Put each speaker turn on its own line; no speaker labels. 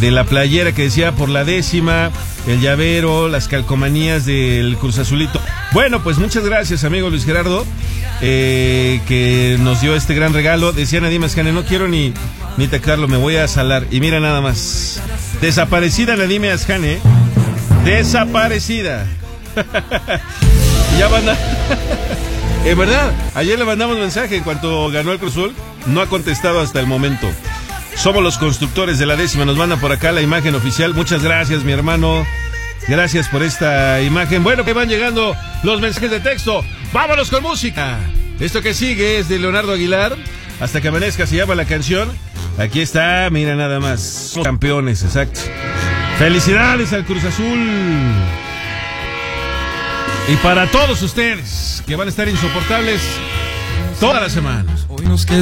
de la playera que decía por la 10ª, el llavero, las calcomanías del Cruz Azulito. Bueno, pues muchas gracias, amigo Luis Gerardo, que nos dio este gran regalo. Decía Nadime Ascane, no quiero ni tacarlo, me voy a salar. Y mira nada más, desaparecida Nadime Ascane, desaparecida. Ya van a... En verdad, ayer le mandamos mensaje en cuanto ganó el Cruz Azul, no ha contestado hasta el momento. Somos los constructores de la 10ª, nos mandan por acá la imagen oficial. Muchas gracias, mi hermano. Gracias por esta imagen. Bueno, que van llegando los mensajes de texto. ¡Vámonos con música! Esto que sigue es de Leonardo Aguilar. Hasta que amanezca se llama la canción. Aquí está, mira nada más. Somos campeones, exacto. ¡Felicidades al Cruz Azul! Y para todos ustedes que van a estar insoportables todas las semanas.
Hoy nos queda